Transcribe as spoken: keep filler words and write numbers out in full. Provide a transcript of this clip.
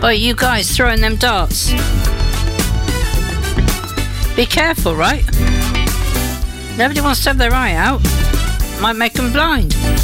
Oh, you guys throwing them darts. Be careful, right? Nobody wants to have their eye out. Might make them blind.